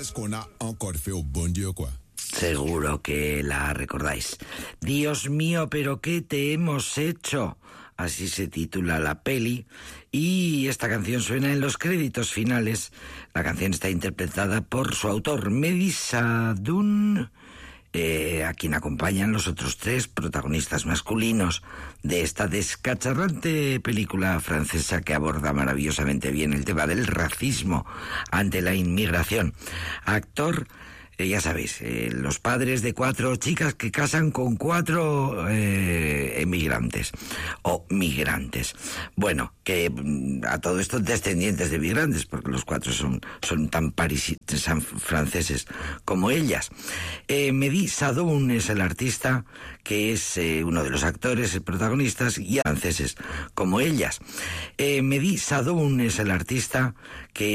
Est-ce qu'on a encore fait au bon Dieu, quoi? Seguro que la recordáis. Dios mío, pero ¿qué te hemos hecho? Así se titula la peli. Y esta canción suena en los créditos finales. La canción está interpretada por su autor, Mehdi Sadoun, a quien acompañan los otros tres protagonistas masculinos de esta descacharrante película francesa que aborda maravillosamente bien el tema del racismo ante la inmigración. Actor, ya sabéis, los padres de 4 chicas que casan con 4 emigrantes o migrantes. Bueno, que a todo esto descendientes de migrantes, porque los 4 son tan franceses como ellas. Mehdi Sadoun es el artista, que es uno de los actores, protagonistas, y franceses como ellas. Mehdi Sadoun es el artista que